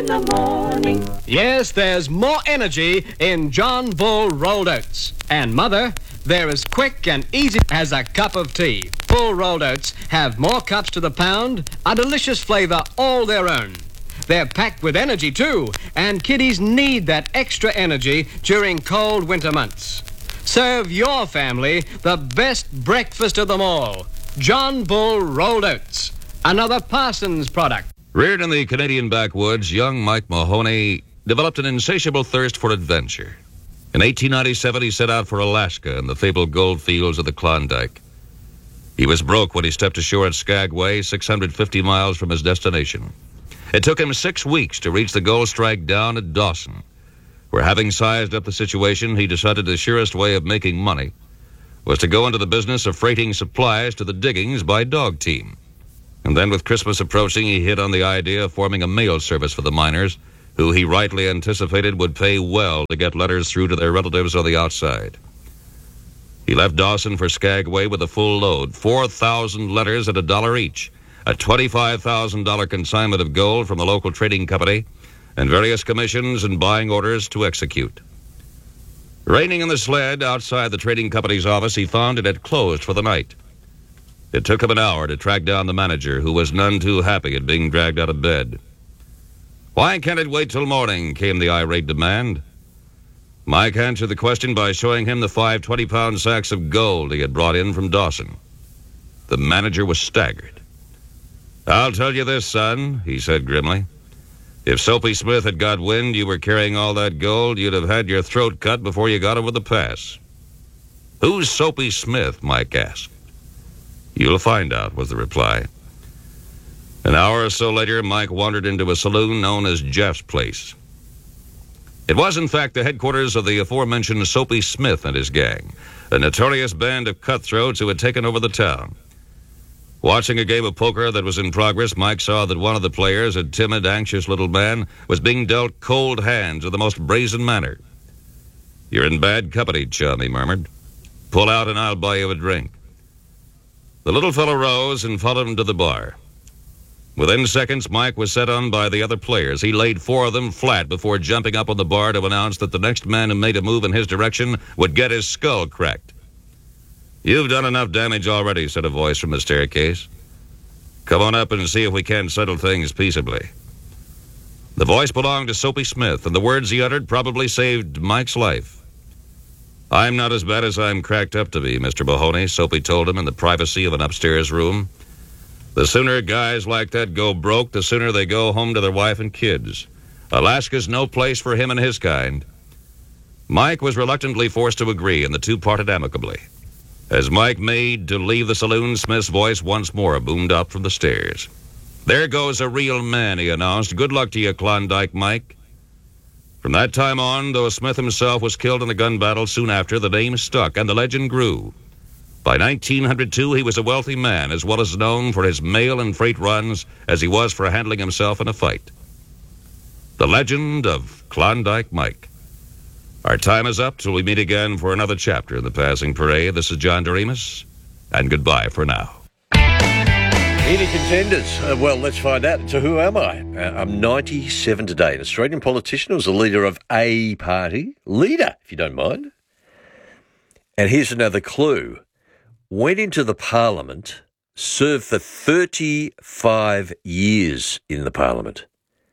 in the morning. Yes, there's more energy in John Bull Rolled Oats. And, Mother, they're as quick and easy as a cup of tea. Bull Rolled Oats have more cups to the pound, a delicious flavor all their own. They're packed with energy, too, and kiddies need that extra energy during cold winter months. Serve your family the best breakfast of them all. John Bull Rolled Oats, another Parsons product. Reared in the Canadian backwoods, young Mike Mahoney developed an insatiable thirst for adventure. In 1897, he set out for Alaska and the fabled gold fields of the Klondike. He was broke when he stepped ashore at Skagway, 650 miles from his destination. It took him 6 weeks to reach the gold strike down at Dawson, where, having sized up the situation, he decided the surest way of making money was to go into the business of freighting supplies to the diggings by dog team. And then, with Christmas approaching, he hit on the idea of forming a mail service for the miners, who he rightly anticipated would pay well to get letters through to their relatives on the outside. He left Dawson for Skagway with a full load, 4,000 letters at $1 each, a $25,000 consignment of gold from the local trading company, and various commissions and buying orders to execute. Reining in the sled outside the trading company's office, he found it had closed for the night. It took him an hour to track down the manager, who was none too happy at being dragged out of bed. "Why can't it wait till morning?" came the irate demand. Mike answered the question by showing him the 5 20-pound sacks of gold he had brought in from Dawson. The manager was staggered. "I'll tell you this, son," he said grimly. "If Soapy Smith had got wind you were carrying all that gold, you'd have had your throat cut before you got over the pass." "Who's Soapy Smith?" Mike asked. "You'll find out," was the reply. An hour or so later, Mike wandered into a saloon known as Jeff's Place. It was, in fact, the headquarters of the aforementioned Soapy Smith and his gang, a notorious band of cutthroats who had taken over the town. Watching a game of poker that was in progress, Mike saw that one of the players, a timid, anxious little man, was being dealt cold hands in the most brazen manner. "You're in bad company, chum," he murmured. "Pull out and I'll buy you a drink." The little fellow rose and followed him to the bar. Within seconds, Mike was set on by the other players. He laid 4 of them flat before jumping up on the bar to announce that the next man who made a move in his direction would get his skull cracked. "You've done enough damage already," said a voice from the staircase. "Come on up and see if we can't settle things peaceably." The voice belonged to Soapy Smith, and the words he uttered probably saved Mike's life. "I'm not as bad as I'm cracked up to be, Mr. Mahoney," Soapy told him in the privacy of an upstairs room. "The sooner guys like that go broke, the sooner they go home to their wife and kids. Alaska's no place for him and his kind." Mike was reluctantly forced to agree, and the two parted amicably. As Mike made to leave the saloon, Smith's voice once more boomed up from the stairs. "There goes a real man," he announced. "Good luck to you, Klondike Mike." From that time on, though Smith himself was killed in a gun battle soon after, the name stuck and the legend grew. By 1902, he was a wealthy man, as well as known for his mail and freight runs as he was for handling himself in a fight. The legend of Klondike Mike. Our time is up till we meet again for another chapter in the Passing Parade. This is John Doremus, and goodbye for now. Any contenders? Well, let's find out. So who am I? I'm 97 today, an Australian politician who was the leader of a party. Leader, if you don't mind. And here's another clue. Went into the Parliament, served for 35 years in the Parliament.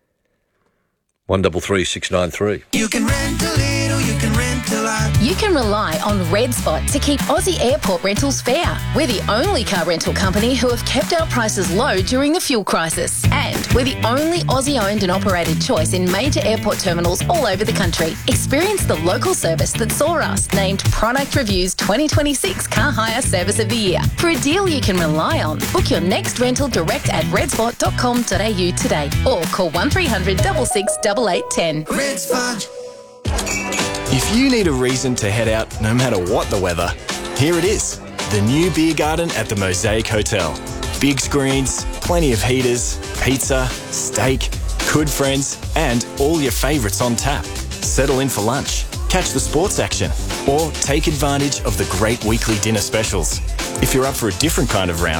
133693. You can rent a little, you can rent a lot. You can rely on Red Spot to keep Aussie airport rentals fair. We're the only car rental company who have kept our prices low during the fuel crisis. And we're the only Aussie-owned and operated choice in major airport terminals all over the country. Experience the local service that saw us named Product Review's 2026 Car Hire Service of the Year. For a deal you can rely on, book your next rental direct at redspot.com.au today or call 1300 66 8810. Red Spot. If you need a reason to head out no matter what the weather, here it is. The new beer garden at the Mosaic Hotel. Big screens, plenty of heaters, pizza, steak, good friends, and all your favourites on tap. Settle in for lunch, catch the sports action, or take advantage of the great weekly dinner specials. If you're up for a different kind of round,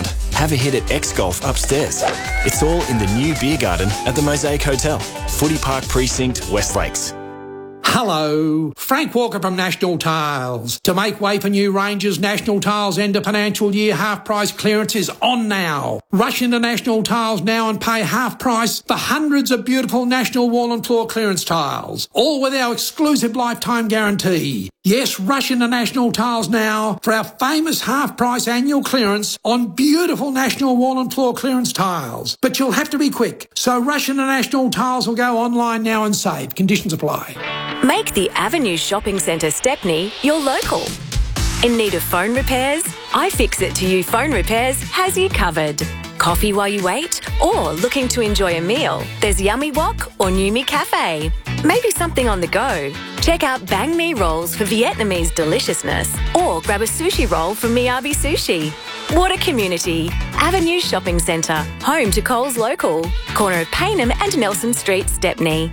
have a hit at X Golf upstairs. It's all in the new beer garden at the Mosaic Hotel, Footy Park Precinct, West Lakes. Hello, Frank Walker from National Tiles. To make way for new ranges, National Tiles end of financial year half price clearance is on now. Rush into National Tiles now and pay half price for hundreds of beautiful National wall and floor clearance tiles, all with our exclusive lifetime guarantee. Yes, rush into National Tiles now for our famous half price annual clearance on beautiful National wall and floor clearance tiles. But you'll have to be quick, so rush into National Tiles or go online now and save. Conditions apply. Make the Avenue Shopping Centre Stepney your local. In need of phone repairs? iFixit2You Phone Repairs has you covered. Coffee while you wait? Or looking to enjoy a meal? There's Yummy Wok or Numi Cafe. Maybe something on the go? Check out Bang Mi rolls for Vietnamese deliciousness, or grab a sushi roll from Miyabi Sushi. What a community. Avenue Shopping Centre, home to Coles Local, corner of Payneham and Nelson Street, Stepney.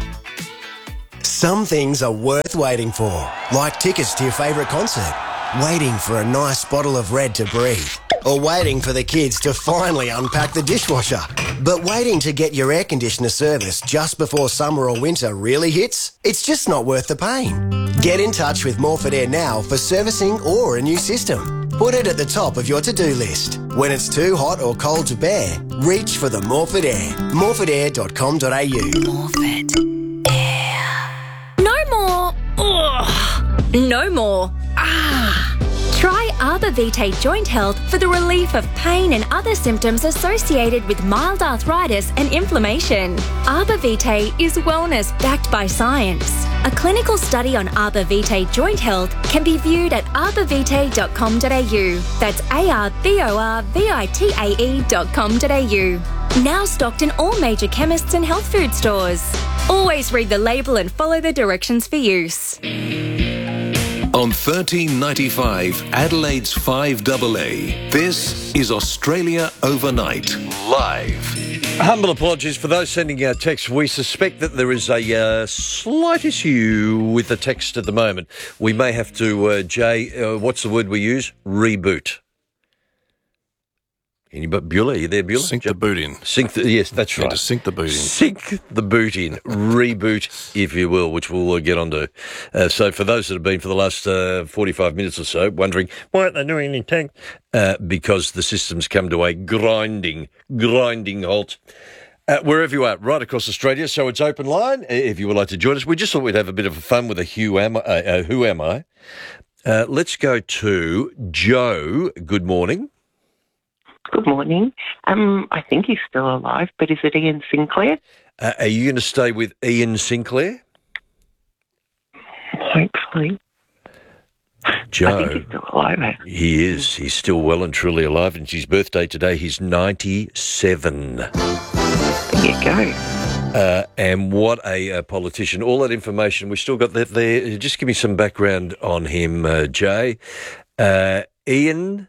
Some things are worth waiting for, like tickets to your favourite concert, waiting for a nice bottle of Red to breathe, or waiting for the kids to finally unpack the dishwasher. But waiting to get your air conditioner serviced just before summer or winter really hits? It's just not worth the pain. Get in touch with Morford Air now for servicing or a new system. Put it at the top of your to-do list. When it's too hot or cold to bear, reach for the Morford Air. morfordair.com.au. Morford Air. No more. Ugh. No more. Try Arbor Vitae Joint Health for the relief of pain and other symptoms associated with mild arthritis and inflammation. Arbor Vitae is wellness backed by science. A clinical study on Arbor Vitae Joint Health can be viewed at arborvitae.com.au. That's arborvitae.com.au. Now stocked in all major chemists and health food stores. Always read the label and follow the directions for use. On 1395 Adelaide's 5AA, this is Australia Overnight, live. Humble apologies for those sending our texts. We suspect that there is a slight issue with the text at the moment. We may have to, Jay, what's the word we use? Reboot. But Beulah, are you there, Beulah? Sink the boot in. Yes, that's right. To sink the boot in. Sink the boot in. Reboot, if you will, which we'll get onto. So for those that have been for the last 45 minutes or so wondering, why aren't they doing any text? Because the system's come to a grinding halt. Wherever you are, right across Australia. So it's open line, if you would like to join us. We just thought we'd have a bit of fun with a Who Am I? Let's go to Joe. Good morning. Good morning. I think he's still alive, but is it Ian Sinclair? Are you going to stay with Ian Sinclair? Hopefully. Joe. I think he's still alive. He is. He's still well and truly alive, and it's his birthday today. He's 97. There you go. And what a politician. All that information, we still got that there. Just give me some background on him, Jay. Ian...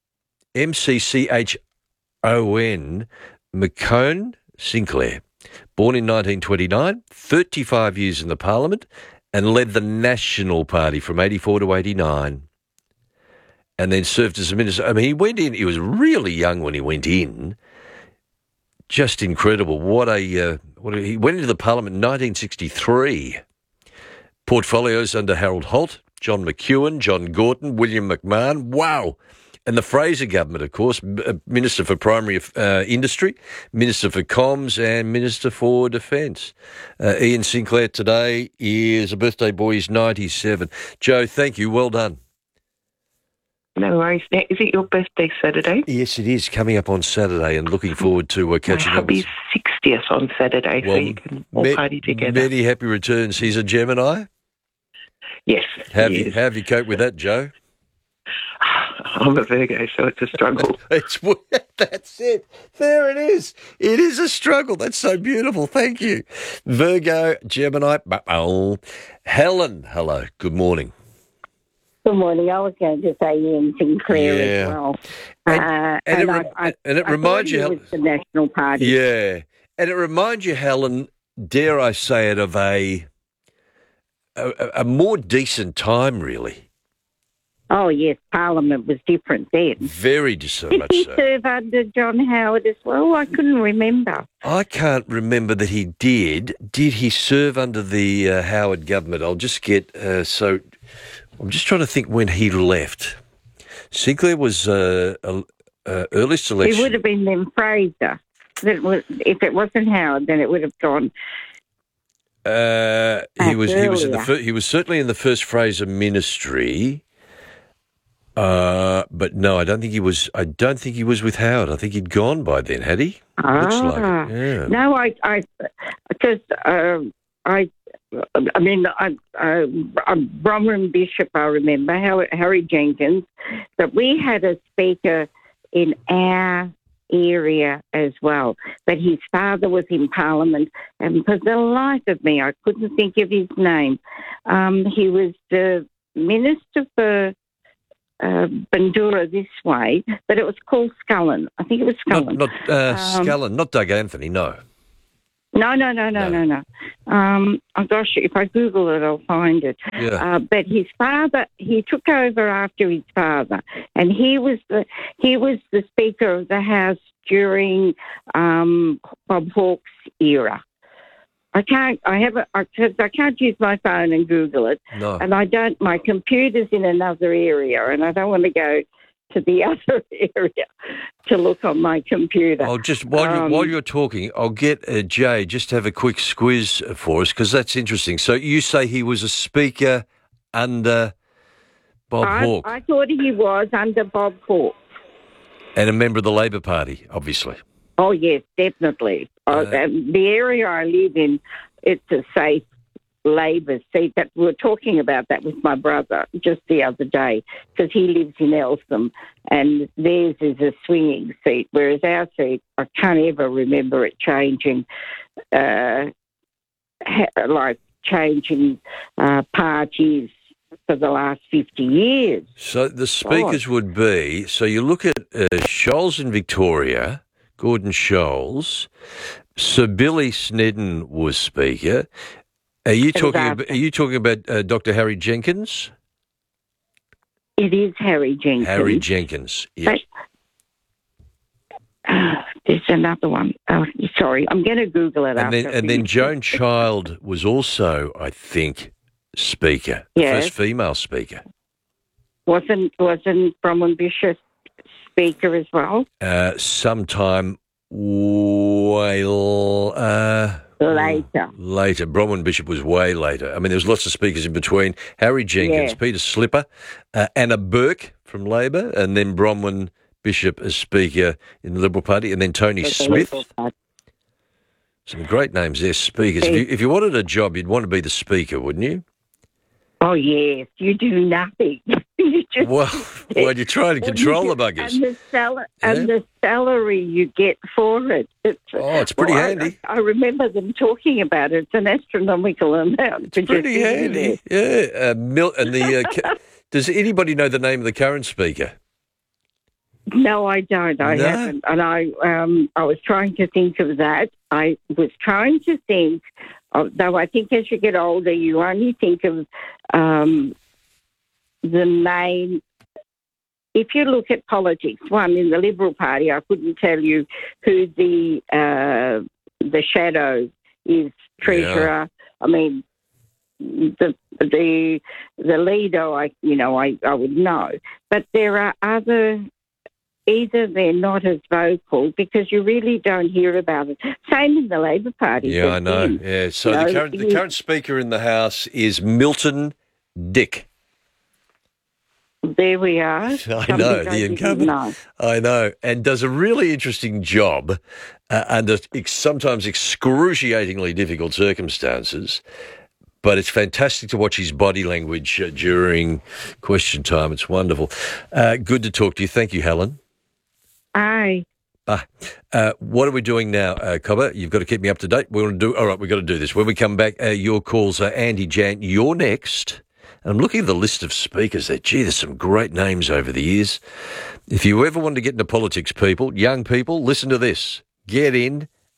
MCCHON, McCone Sinclair, born in 1929, 35 years in the Parliament, and led the National Party from 84 to 89, and then served as a minister. I mean, he went in, he was really young when he went in. Just incredible. He went into the Parliament in 1963. Portfolios under Harold Holt, John McEwen, John Gorton, William McMahon. Wow. And the Fraser government, of course, Minister for Primary Industry, Minister for Comms and Minister for Defence. Ian Sinclair today is a birthday boy. He's 97. Joe, thank you. Well done. No worries. Now, is it your birthday Saturday? Yes, it is. Coming up on Saturday and looking forward to catching up. My hubby's 60th on Saturday, so you can all party together. Many happy returns. He's a Gemini? Yes. How have you coped with that, Joe? I'm a Virgo, so it's a struggle. That's it. There it is. It is a struggle. That's so beautiful. Thank you. Virgo, Gemini. Helen, hello. Good morning. Good morning. I was going to say Ian Sinclair as well. And it reminds you, Helen, the National Party. Yeah, and it reminds you, Helen, dare I say it, of a more decent time, really. Oh, yes, Parliament was different then. Very so much Did he so. serve under John Howard as well? I couldn't remember. I can't remember that he did. Did he serve under the Howard government? I'll just get... so I'm just trying to think when he left. Sinclair was earliest election. It would have been then Fraser. If it wasn't Howard, then it would have gone... He was certainly in the first Fraser ministry. But no, I don't think he was. I don't think he was with Howard. I think he'd gone by then, had he? Looks like it. Yeah. No, Bronwyn Bishop, I remember, Harry Jenkins, but we had a speaker in our area as well. But his father was in Parliament, and for the life of me, I couldn't think of his name. He was the Minister for Bandura this way, but it was called Scullin. I think it was Scullin. Not Scullin, not Doug Anthony, no. No. Oh gosh, if I Google it, I'll find it. Yeah. But his father, he took over after his father, and he was the Speaker of the House during Bob Hawke's era. I can't use my phone and Google it. No. And my computer's in another area, and I don't want to go to the other area to look on my computer. I'll just, while you're talking, I'll get Jay just to have a quick squiz for us, because that's interesting. So you say he was a speaker under Bob Hawke? I thought he was under Bob Hawke. And a member of the Labor Party, obviously. Oh, yes, definitely. The area I live in, it's a safe Labor seat. That we were talking about that with my brother just the other day, because he lives in Eltham, and theirs is a swinging seat, whereas our seat, I can't ever remember it changing, parties for the last 50 years. So the speakers would be, so you look at Scholes in Victoria, Gordon Scholes, Sir Billy Snedden was speaker. Are you talking about Dr. Harry Jenkins? It is Harry Jenkins. Harry Jenkins, yes. There's another one. Oh, sorry, I'm going to Google it and then Joan Child was also, I think, speaker. Yes. First female speaker. Wasn't Bronwyn Bishop speaker as well? Sometime later. Later. Bronwyn Bishop was way later. I mean, there was lots of speakers in between. Harry Jenkins, Peter Slipper, Anna Burke from Labor, and then Bronwyn Bishop as speaker in the Liberal Party, and then Tony Smith. Some great names there, speakers. If you wanted a job, you'd want to be the speaker, wouldn't you? Oh, yes. You do nothing. You just you're trying to control the buggers. And the salary you get for it. It's pretty handy. I remember them talking about it. It's an astronomical amount. It's pretty handy. Yeah. Does anybody know the name of the current speaker? No, I don't. I haven't. And I was trying to think of that. I was trying to think, though I think as you get older, you only think of the main. If you look at politics, one in the Liberal Party, I couldn't tell you who the shadow is, treasurer. Yeah. I mean, the leader, I would know, but there are other. Either they're not as vocal because you really don't hear about it. Same in the Labor Party. Yeah, I know. Yeah. So the current Speaker in the House is Milton Dick. There we are. I know, the incumbent. I know, and does a really interesting job under sometimes excruciatingly difficult circumstances. But it's fantastic to watch his body language during question time. It's wonderful. Good to talk to you. Thank you, Helen. Aye. What are we doing now, Cobber? You've got to keep me up to date. All right, we've got to do this. When we come back, your calls are Andy Jan. You're next. And I'm looking at the list of speakers there. Gee, there's some great names over the years. If you ever want to get into politics, young people, listen to this. Get in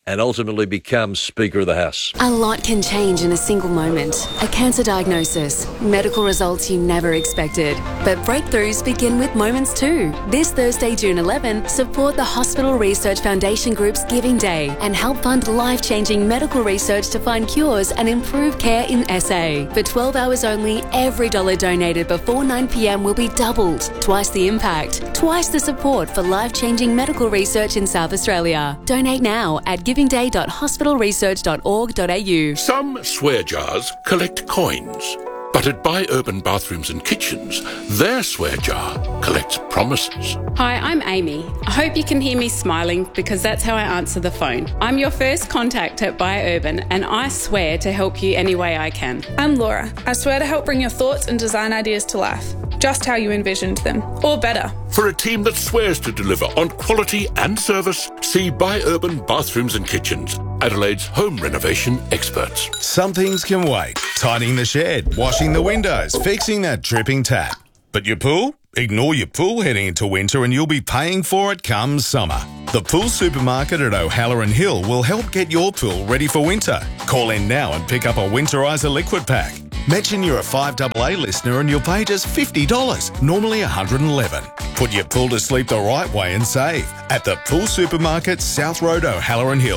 and ultimately becomes Speaker of the House. A lot can change in a single moment. A cancer diagnosis, medical results you never expected. But breakthroughs begin with moments too. This Thursday, June 11, support the Hospital Research Foundation Group's Giving Day and help fund life-changing medical research to find cures and improve care in SA. For 12 hours only, every dollar donated before 9 p.m. will be doubled. Twice the impact, twice the support for life-changing medical research in South Australia. Donate now at givingday.hospitalresearch.org.au. Some swear jars collect coins, but at Buy Urban Bathrooms and Kitchens, their swear jar collects promises. Hi, I'm Amy. I hope you can hear me smiling because that's how I answer the phone. I'm your first contact at Buy Urban and I swear to help you any way I can. I'm Laura. I swear to help bring your thoughts and design ideas to life, just how you envisioned them, or better. For a team that swears to deliver on quality and service, see Buy Urban Bathrooms and Kitchens, Adelaide's home renovation experts. Some things can wait. Tidying the shed, washing the windows, fixing that dripping tap. But your pool? Ignore your pool heading into winter and you'll be paying for it come summer. The Pool Supermarket at O'Halloran Hill will help get your pool ready for winter. Call in now and pick up a Winterizer liquid pack. Mention you're a 5AA listener and you'll pay just $50, normally $111. Put your pool to sleep the right way and save at the Pool Supermarket, South Road, O'Halloran Hill.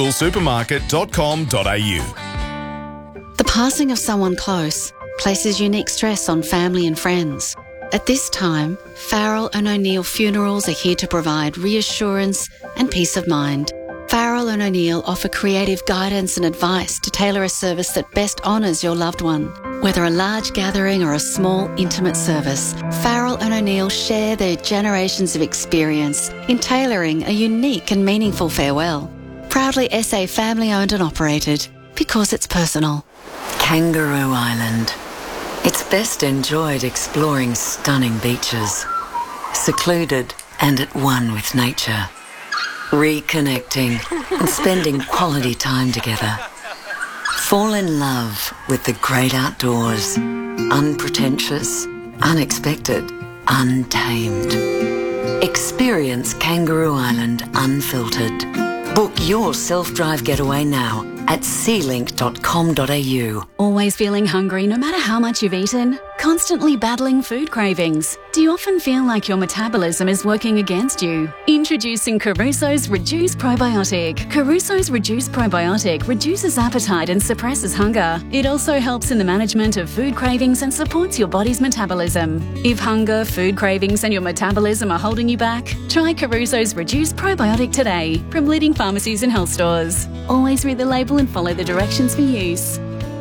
poolsupermarket.com.au. The passing of someone close places unique stress on family and friends. At this time, Farrell and O'Neill Funerals are here to provide reassurance and peace of mind. Farrell and O'Neill offer creative guidance and advice to tailor a service that best honours your loved one. Whether a large gathering or a small, intimate service, Farrell and O'Neill share their generations of experience in tailoring a unique and meaningful farewell. Proudly SA family-owned and operated, because it's personal. Kangaroo Island. It's best enjoyed exploring stunning beaches, secluded and at one with nature, reconnecting and spending quality time together. Fall in love with the great outdoors, unpretentious, unexpected, untamed. Experience Kangaroo Island unfiltered. Book your self-drive getaway now at sealink.com.au. Always feeling hungry no matter how much you've eaten? Constantly battling food cravings? Do you often feel like your metabolism is working against you? Introducing Caruso's Reduce Probiotic. Caruso's Reduce Probiotic reduces appetite and suppresses hunger. It also helps in the management of food cravings and supports your body's metabolism. If hunger, food cravings and your metabolism are holding you back, try Caruso's Reduce Probiotic today from leading pharmacies and health stores. Always read the label and follow the directions for use.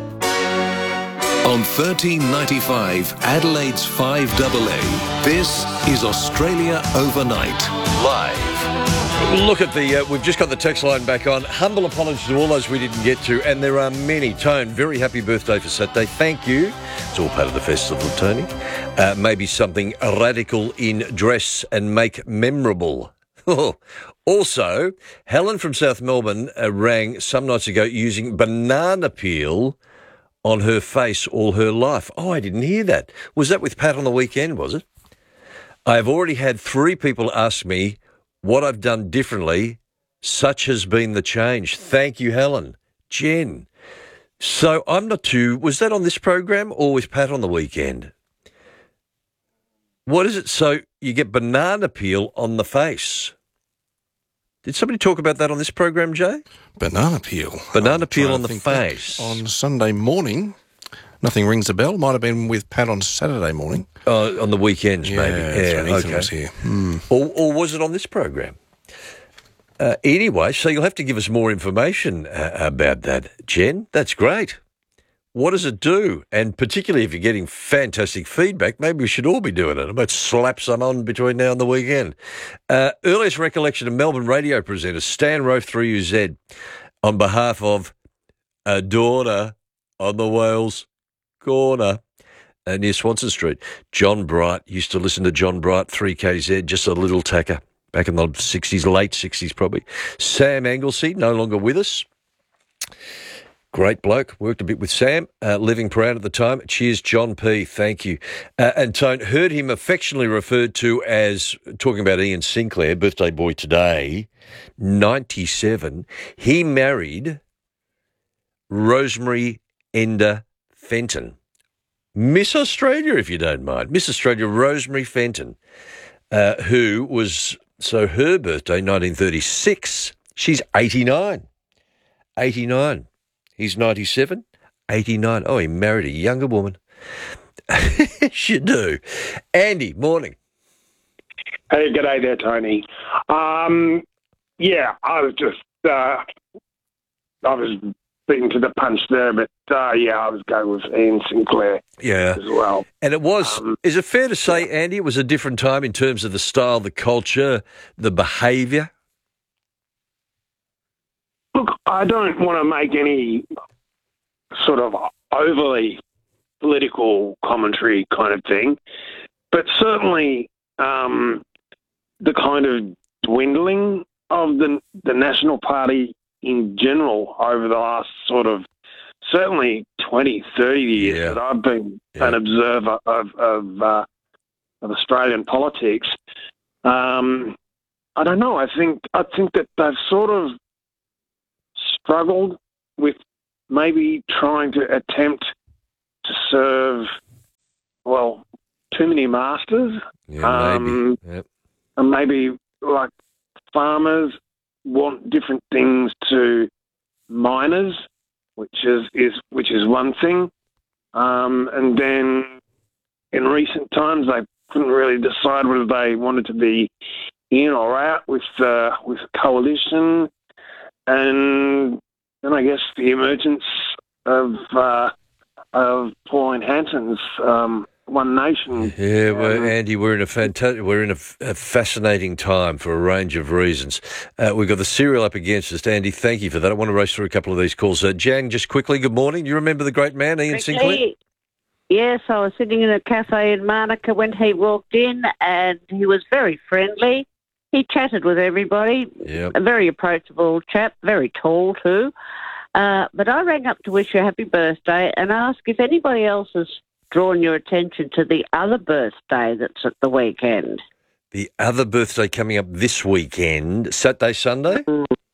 On 1395 Adelaide's 5AA, this is Australia Overnight, live. Look at the, we've just got the text line back on. Humble apologies to all those we didn't get to, and there are many. Tone, very happy birthday for Saturday. Thank you. It's all part of the festival, Tony. Maybe something radical in dress and make memorable. Also, Helen from South Melbourne rang some nights ago using banana peel on her face all her life. Oh, I didn't hear that. Was that with Pat on the weekend, was it? I have already had 3 people ask me what I've done differently. Such has been the change. Thank you, Helen. Jen. So I'm not too... Was that on this program or with Pat on the weekend? What is it? So you get banana peel on the face. Did somebody talk about that on this program, Jay? Banana peel. Banana peel on the face. On Sunday morning. Nothing rings a bell. Might have been with Pat on Saturday morning. On the weekends, maybe. Yeah, that's when Ethan was here. Or was it on this program? Anyway, so you'll have to give us more information about that, Jen. That's great. What does it do? And particularly if you're getting fantastic feedback, maybe we should all be doing it. I might slap some on between now and the weekend. Earliest recollection of Melbourne radio presenter Stan Rofe 3UZ on behalf of a daughter on the Wales Corner near Swanston Street. John Bright, used to listen to John Bright, 3KZ, just a little tacker, back in the 60s, late 60s probably. Sam Anglesey, no longer with us. Great bloke. Worked a bit with Sam, living proud at the time. Cheers, John P. Thank you. And Tone, heard him affectionately referred to as, talking about Ian Sinclair, birthday boy today, 97. He married Rosemary Ender Fenton. Miss Australia, if you don't mind. Miss Australia, Rosemary Fenton, who was, so her birthday, 1936. She's 89. 89. He's 97, 89. Oh, he married a younger woman. You do. Andy, morning. Hey, g'day there, Tony. Yeah, I was just, I was beaten to the punch there, but yeah, I was going with Ian Sinclair as well. And it was, is it fair to say, Andy, it was a different time in terms of the style, the culture, the behaviour? Look, I don't want to make any sort of overly political commentary kind of thing, but certainly the kind of dwindling of the National Party in general over the last sort of certainly 20, 30 years that I've been an observer of Australian politics. I don't know. I think that they've sort of struggled with maybe trying to attempt to serve, well, too many masters. Maybe. And maybe like farmers want different things to miners, which is one thing. And then in recent times, they couldn't really decide whether they wanted to be in or out with a coalition. And then I guess the emergence of Pauline Hanson's One Nation. Yeah, well, Andy, we're in a fascinating time for a range of reasons. We've got the serial up against us. Andy, thank you for that. I want to race through a couple of these calls. Jan, just quickly, good morning. You remember the great man, Ian Sinclair? Yes, I was sitting in a cafe in Monica when he walked in, and he was very friendly. He chatted with everybody. Yep. A very approachable chap, very tall too. But I rang up to wish you a happy birthday and ask if anybody else has drawn your attention to the other birthday that's at the weekend. The other birthday coming up this weekend, Saturday, Sunday?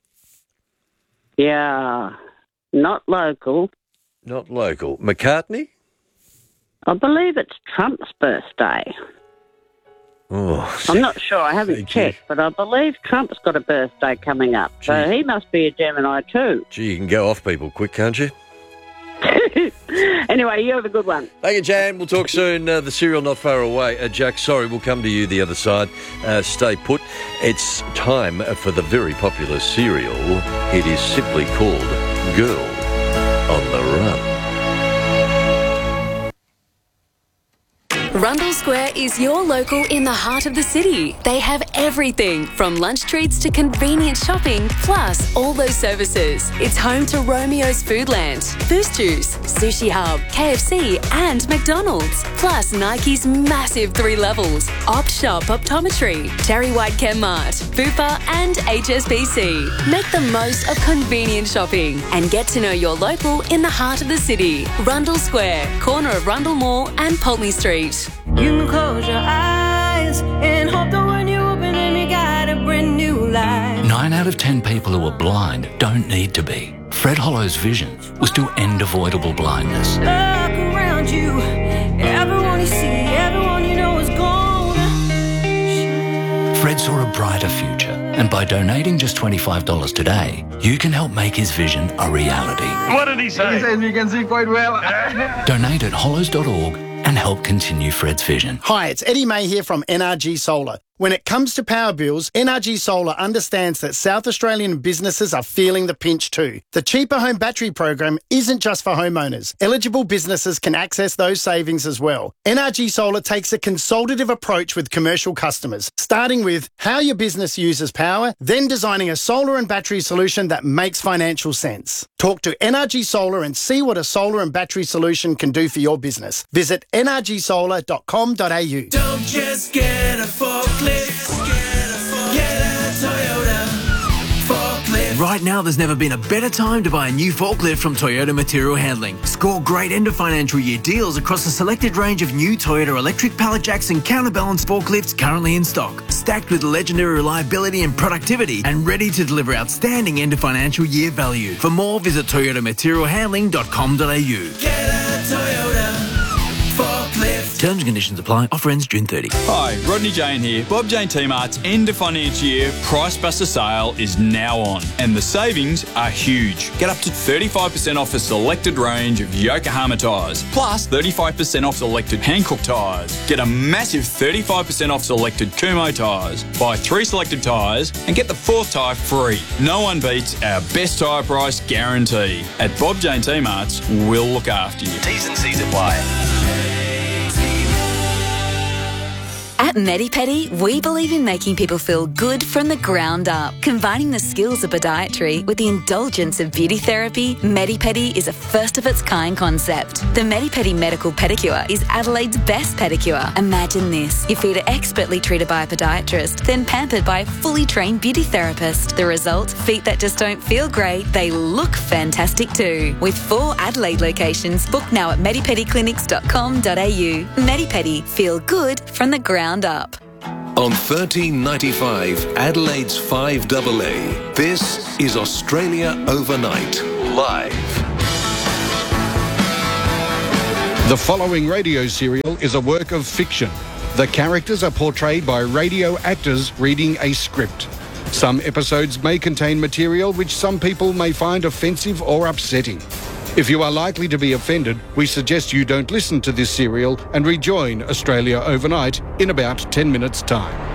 Yeah, not local. Not local. McCartney? I believe it's Trump's birthday. Oh, I'm not sure. I haven't checked, but I believe Trump's got a birthday coming up. So he must be a Gemini too. Gee, you can go off people quick, can't you? Anyway, you have a good one. Thank you, Jan. We'll talk soon. The serial not far away. Jack, sorry, we'll come to you the other side. Stay put. It's time for the very popular serial. It is simply called Girl on the Run. Rundle Square is your local in the heart of the city. They have everything from lunch treats to convenient shopping, plus all those services. It's home to Romeo's Foodland, Boost Juice, Sushi Hub, KFC and McDonald's, plus Nike's massive 3 levels, Opt Shop Optometry, Terry White Chemmart, Bupa and HSBC. Make the most of convenient shopping and get to know your local in the heart of the city. Rundle Square, corner of Rundle Mall and Pulteney Street. You can close your eyes and hope that when you open them, you got a brand new life. 9 out of 10 people who are blind don't need to be. Fred Hollow's vision was to end avoidable blindness. Look around you, everyone you see, everyone you know is gone. Fred saw a brighter future, and by donating just $25 today, you can help make his vision a reality. What did he say? He says you can see quite well. Donate at hollows.org and help continue Fred's vision. Hi, it's Eddie May here from NRG Solar. When it comes to power bills, NRG Solar understands that South Australian businesses are feeling the pinch too. The Cheaper Home Battery program isn't just for homeowners. Eligible businesses can access those savings as well. NRG Solar takes a consultative approach with commercial customers, starting with how your business uses power, then designing a solar and battery solution that makes financial sense. Talk to NRG Solar and see what a solar and battery solution can do for your business. Visit nrgsolar.com.au. Don't just get a forklift, get a Toyota forklift. right now there's never been a better time to buy a new forklift from Toyota Material Handling. Score great end of financial year deals across a selected range of new Toyota electric pallet jacks and counterbalance forklifts currently in stock, stacked with legendary reliability and productivity and ready to deliver outstanding end of financial year value. For more, visit toyotamaterialhandling.com.au. Get a Toyota forklift. Terms and conditions apply. Offer ends June 30. Hi, Rodney Jane here. Bob Jane T-Mart's end of financial year Price Buster sale is now on, and the savings are huge. Get up to 35% off a selected range of Yokohama tyres, plus 35% off selected Hankook tyres. Get a massive 35% off selected Kumho tyres. Buy 3 selected tyres and get the 4th tyre free. No one beats our best tyre price guarantee. At Bob Jane T-Mart's, we'll look after you. T's and C's apply. At Medipedi, we believe in making people feel good from the ground up. Combining the skills of podiatry with the indulgence of beauty therapy, Medipedi is a first-of-its-kind concept. The Medipedi Medical Pedicure is Adelaide's best pedicure. Imagine this. Your feet are expertly treated by a podiatrist, then pampered by a fully trained beauty therapist. The result? Feet that just don't feel great, they look fantastic too. With 4 Adelaide locations, book now at medipediclinics.com.au. Medipedi, feel good from the ground up. On 1395 Adelaide's 5AA, this is Australia Overnight, live. The following radio serial is a work of fiction. The characters are portrayed by radio actors reading a script. Some episodes may contain material which some people may find offensive or upsetting. If you are likely to be offended, we suggest you don't listen to this serial and rejoin Australia Overnight in about 10 minutes' time.